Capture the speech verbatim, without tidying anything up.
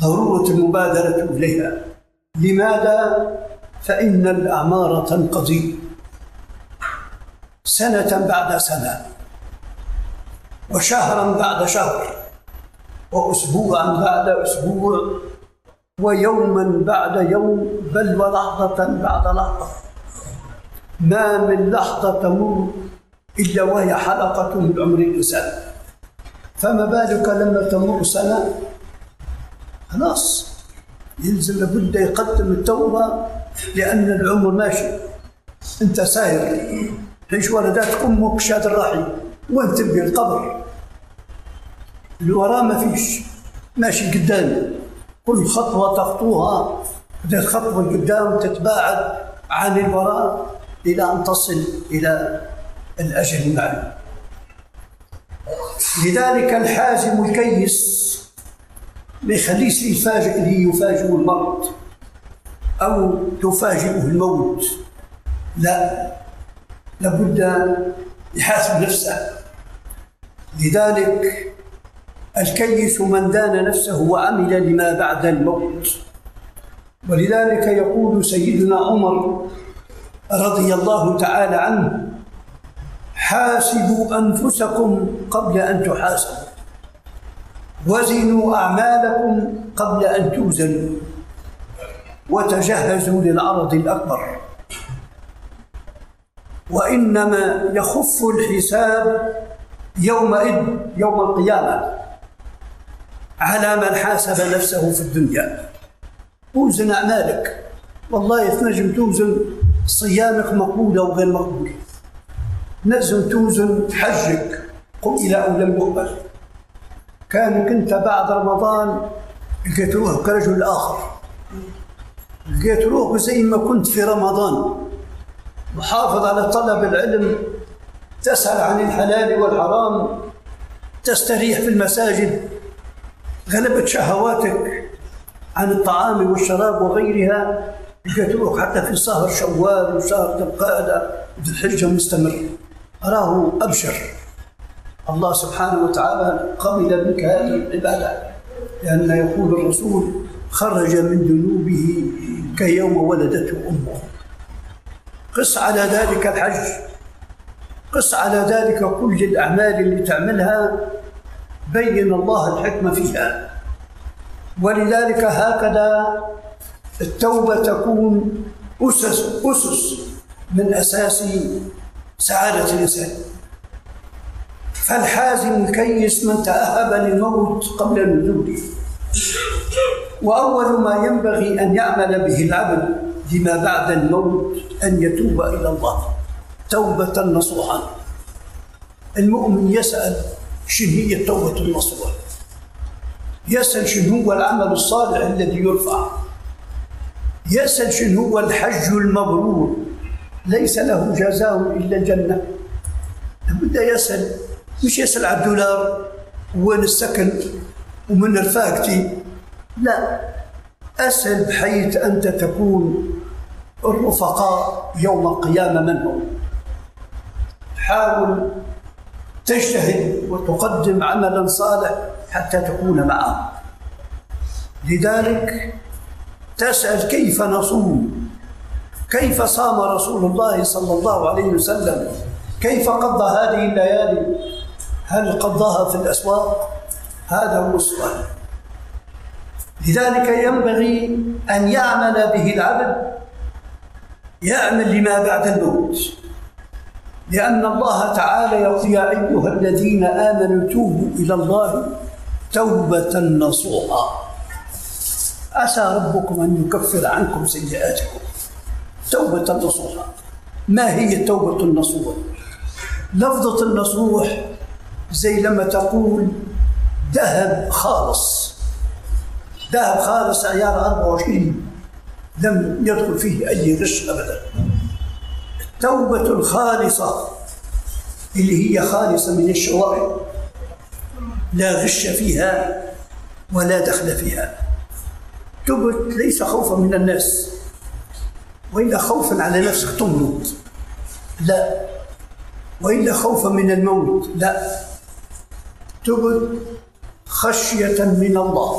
ضرورة المبادرة إليها. لماذا؟ فإن الأعمار تنقضي سنة بعد سنة، وشهرا بعد شهر، وأسبوعا بعد أسبوع، ويوما بعد يوم، بل ولحظة بعد لحظة. ما من لحظة تمر إلا وهي حلقة من عمر الإنسان، فما بالك لما تمر سنة؟ خلاص يلزم لابد يقدم التوبة، لأن العمر ماشي، أنت ساير، حيش ولدت أمك شاد الرحم وأنت تبقى القبر، الوراء ما فيش، ماشي قدام، كل خطوة تخطوها بدأت خطوة قدام تتباعد عن الوراء إلى أن تصل إلى الأجل المعلوم. لذلك الحازم الكيس ما يخليش يفاجئ لي يفاجئه المرض أو تفاجئه الموت، لا، لابد يحاسب نفسه. لذلك الكيس من دان نفسه وعمل لما بعد الموت. ولذلك يقول سيدنا عمر رضي الله تعالى عنه: حاسبوا أنفسكم قبل أن تحاسبوا، وزنوا أعمالكم قبل أن توزنوا، وتجهزوا للعرض الأكبر. وإنما يخف الحساب يومئذ يوم القيامة على من حاسب نفسه في الدنيا. توزن أعمالك، والله تنجم توزن صيامك مقبولة وغير مقبولة، نجم توزن حجك قبل أو لم يقبل، كانك أنت بعد رمضان لقيت روحك كرجل آخر، لقيت روحك زي ما كنت في رمضان، محافظ على طلب العلم، تسأل عن الحلال والحرام، تستريح في المساجد، غلبت شهواتك عن الطعام والشراب وغيرها، لقيت روحك حتى في شهر شوال وشهر ذي القعدة وذي الحجة مستمر. أراه أبشر، الله سبحانه وتعالى قبل منك هذه العبادة، لأن يقول الرسول: خرج من ذنوبه كيوم ولدته أمه. قس على ذلك الحج، قس على ذلك كل الأعمال اللي تعملها، بين الله الحكمة فيها. ولذلك هكذا التوبة تكون أسس أسس من أساس سعادة الإنسان. فالحازم الكيس من تأهب للموت قبل نزوله. وأول ما ينبغي أن يعمل به العبد لما بعد الموت أن يتوب إلى الله توبة نصوحا. المؤمن يسأل شنو هي التوبة النصوح، يسأل شنو هو العمل الصالح الذي يرفع، يسأل شنو هو الحج المبرور ليس له جزاء إلا الجنة. لابد يسأل، مش يسأل على الدولار وين السكن ومن رفاقتي، لا، أسأل بحيث أنت تكون الرفقاء يوم القيامة من هم. حاول تجتهد وتقدم عملا صالح حتى تكون معه. لذلك تسأل كيف نصوم، كيف صام رسول الله صلى الله عليه وسلم، كيف قضى هذه الليالي، هل قضاها في الأسواق؟ هذا هو السؤال. لذلك ينبغي أن يعمل به العبد، يعمل لما بعد الموت، لأن الله تعالى يقول: يا أيها الذين آمنوا توبوا إلى الله توبة نصوحا عسى ربكم أن يكفر عنكم سيئاتكم. توبة نصوحا. ما هي التوبة النصوح؟ لفظة النصوح زي لما تقول ذهب خالص، ذهب خالص عيار أربعة وعشرين لم يدخل فيه أي غش أبدا. التوبة الخالصة اللي هي خالصة من الشوائب، لا غش فيها ولا دخل فيها. تبت ليس خوفا من الناس وإلا خوفا على نفسك تمرض، لا، وإلا خوفا من الموت، لا، تبت خشية من الله